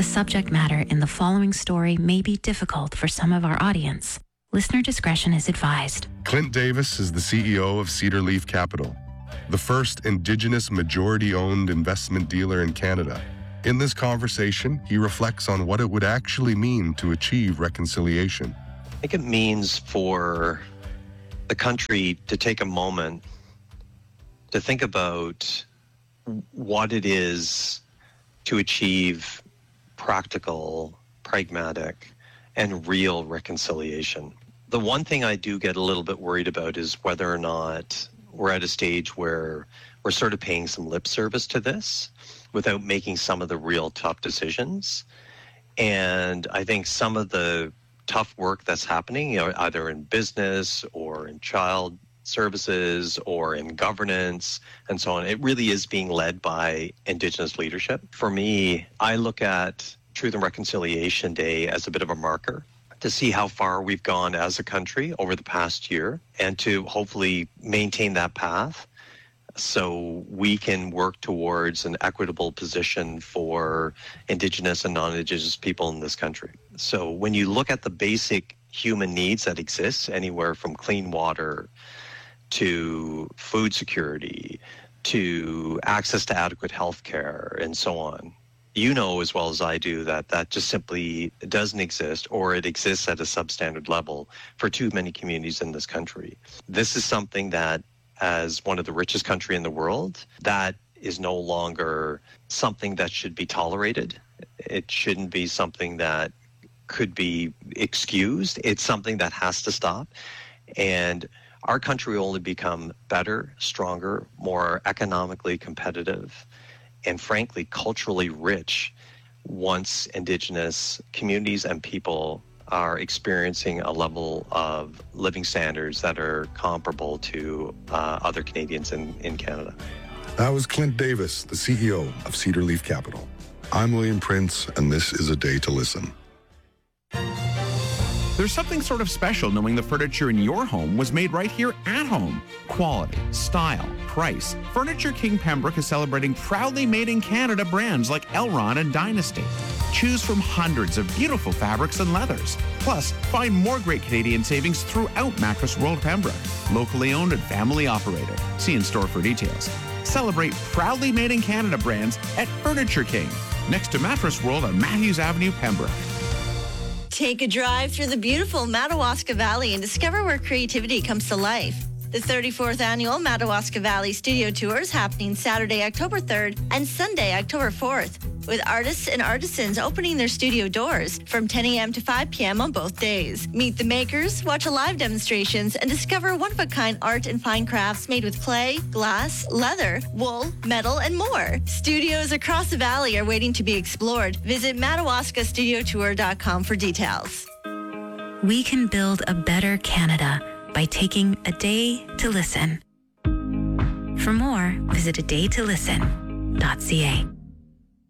The subject matter in the following story may be difficult for some of our audience. Listener discretion is advised. Clint Davis is the CEO of Cedar Leaf Capital, the first Indigenous majority-owned investment dealer in Canada. In this conversation, he reflects on what it would actually mean to achieve reconciliation. I think it means for the country to take a moment to think about what it is to achieve practical, pragmatic, and real reconciliation. The one thing I do get a little bit worried about is whether or not we're at a stage where we're sort of paying some lip service to this without making some of the real tough decisions. And I think some of the tough work that's happening, either in business or in child services or in governance and so on, it really is being led by Indigenous leadership. For me, I look at Truth and Reconciliation Day as a bit of a marker to see how far we've gone as a country over the past year and to hopefully maintain that path so we can work towards an equitable position for Indigenous and non-Indigenous people in this country. So when you look at the basic human needs that exist, anywhere from clean water to food security, to access to adequate health care, and so on. You know as well as I do that that just simply doesn't exist, or it exists at a substandard level for too many communities in this country. This is something that, as one of the richest countries in the world, that is no longer something that should be tolerated. It shouldn't be something that could be excused. It's something that has to stop. And our country will only become better, stronger, more economically competitive, and frankly, culturally rich once Indigenous communities and people are experiencing a level of living standards that are comparable to other Canadians in Canada. That was Clint Davis, the CEO of Cedar Leaf Capital. I'm William Prince, and this is A Day to Listen. There's something sort of special knowing the furniture in your home was made right here at home. Quality, style, price. Furniture King Pembroke is celebrating proudly made in Canada brands like Elron and Dynasty. Choose from hundreds of beautiful fabrics and leathers. Plus, find more great Canadian savings throughout Mattress World Pembroke. Locally owned and family operated. See in store for details. Celebrate proudly made in Canada brands at Furniture King, next to Mattress World on Matthews Avenue, Pembroke. Take a drive through the beautiful Madawaska Valley and discover where creativity comes to life. The 34th annual Madawaska Valley Studio Tour is happening Saturday, October 3rd and Sunday, October 4th, with artists and artisans opening their studio doors from 10 a.m. to 5 p.m. on both days. Meet the makers, watch live demonstrations, and discover one-of-a-kind art and fine crafts made with clay, glass, leather, wool, metal, and more. Studios across the valley are waiting to be explored. Visit MadawaskaStudioTour.com for details. We can build a better Canada by taking a day to listen. For more, visit adaytolisten.ca.